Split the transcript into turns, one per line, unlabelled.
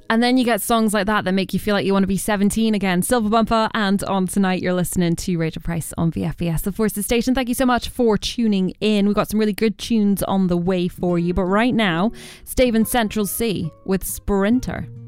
And then you get songs like that make you feel like you want to be 17 again. Silver Bumper, and on tonight you're listening to Rachel Price on VFBS, the Forces Station. Thank you so much for tuning in. We've got some really good tunes on the way for you. But right now, Staven Central C with Sprinter.